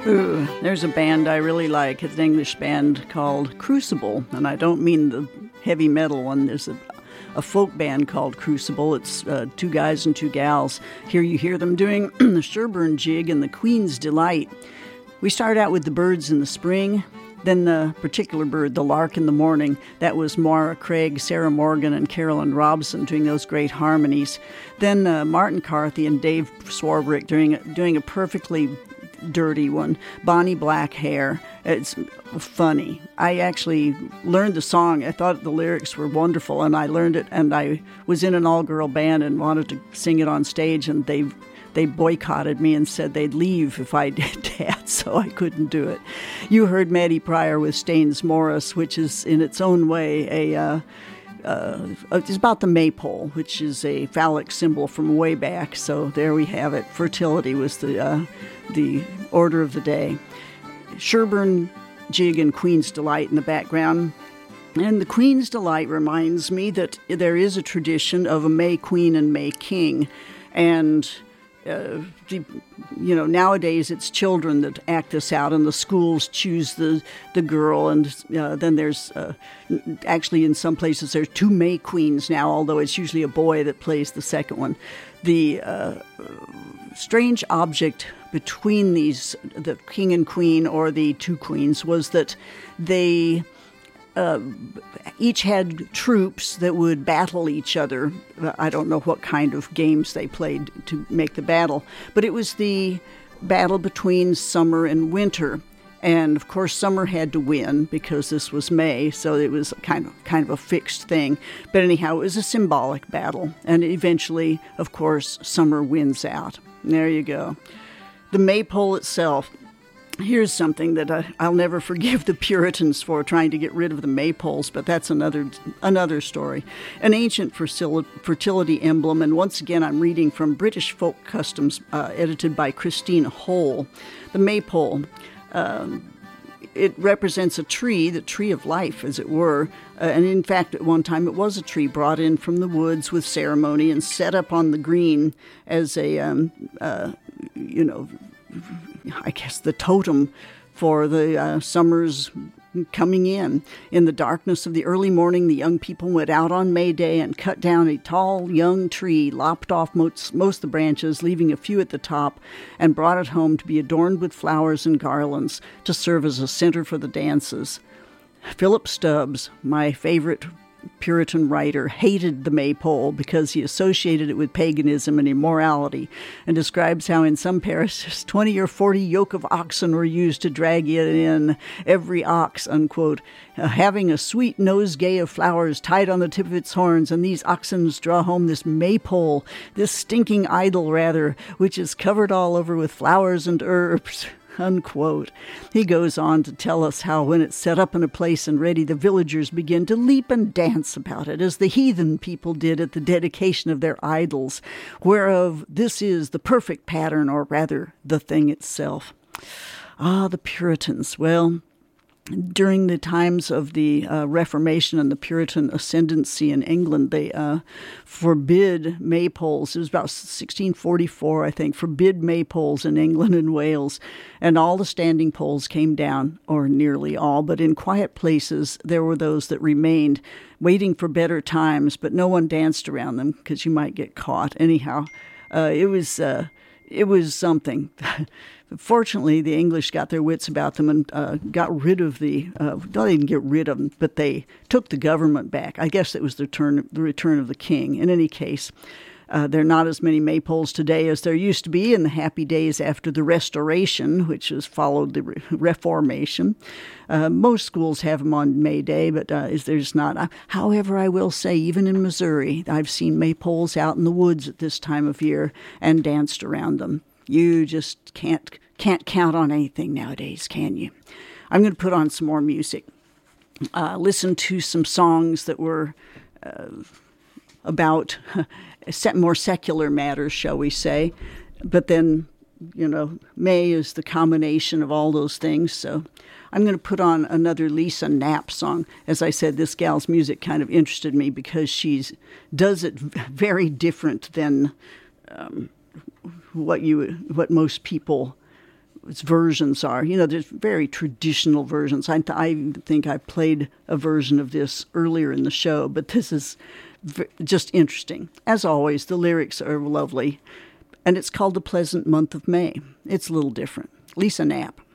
Ooh, there's a band I really like. It's an English band called Crucible, and I don't mean the heavy metal one. There's a folk band called Crucible. It's two guys and two gals. Here you hear them doing the Sherburne Jig and the Queen's Delight. We start out with the birds in the spring, then the particular bird, the lark in the morning. That was Maura Craig, Sarah Morgan, and Carolyn Robson doing those great harmonies. Then Martin Carthy and Dave Swarbrick doing a perfectly dirty one, Bonnie Black Hair. It's funny. I actually learned the song. I thought the lyrics were wonderful, and I learned it, and I was in an all-girl band and wanted to sing it on stage, and they boycotted me and said they'd leave if I did that, so I couldn't do it. You heard Maddie Pryor with Staines Morris, which is in its own way it's about the maypole, which is a phallic symbol from way back. So there we have it. Fertility was the order of the day. Sherburne Jig and Queen's Delight in the background. And the Queen's Delight reminds me that there is a tradition of a May Queen and May King. And nowadays it's children that act this out, and the schools choose the girl, and then there's actually in some places there's two May Queens now, although it's usually a boy that plays the second one. The strange object between these, the king and queen or the two queens, was that they each had troops that would battle each other. I don't know what kind of games they played to make the battle, but it was the battle between summer and winter. And of course, summer had to win because this was May, so it was kind of a fixed thing. But anyhow, it was a symbolic battle, and eventually, of course, summer wins out. There you go. The maypole itself. Here's something that I'll never forgive the Puritans for, trying to get rid of the maypoles, but that's another story. An ancient fertility emblem, and once again I'm reading from British Folk Customs, edited by Christine Hole. The maypole, it represents a tree, the tree of life, as it were, and in fact at one time it was a tree brought in from the woods with ceremony and set up on the green as a, I guess the totem for the summer's coming in. In the darkness of the early morning, the young people went out on May Day and cut down a tall young tree, lopped off most of the branches, leaving a few at the top, and brought it home to be adorned with flowers and garlands to serve as a center for the dances. Philip Stubbs, my favorite Puritan writer, hated the maypole because he associated it with paganism and immorality, and describes how in some parishes 20 or 40 yoke of oxen were used to drag it in, every ox, unquote, having a sweet nosegay of flowers tied on the tip of its horns, and these oxen draw home this maypole, this stinking idol rather, which is covered all over with flowers and herbs. Unquote. He goes on to tell us how when it's set up in a place and ready, the villagers begin to leap and dance about it, as the heathen people did at the dedication of their idols, whereof this is the perfect pattern, or rather the thing itself. Ah, the Puritans. Well, during the times of the Reformation and the Puritan ascendancy in England, they forbid maypoles. It was about 1644, I think, forbid maypoles in England and Wales. And all the standing poles came down, or nearly all. But in quiet places, there were those that remained, waiting for better times. But no one danced around them because you might get caught. Anyhow, it was something. Fortunately, the English got their wits about them and got rid of they didn't get rid of them, but they took the government back. I guess it was the return of the king. In any case, there are not as many maypoles today as there used to be in the happy days after the Restoration, which has followed the Reformation. Most schools have them on May Day, but there's not. However, I will say, even in Missouri, I've seen maypoles out in the woods at this time of year and danced around them. You just can't count on anything nowadays, can you? I'm going to put on some more music. Listen to some songs that were about more secular matters, shall we say. But then, May is the combination of all those things. So I'm going to put on another Lisa Knapp song. As I said, this gal's music kind of interested me because she does it very different than what most people its versions are. There's very traditional versions. I think I played a version of this earlier in the show, but this is just interesting. As always, the lyrics are lovely, and it's called The Pleasant Month of May. It's a little different. Lisa Knapp.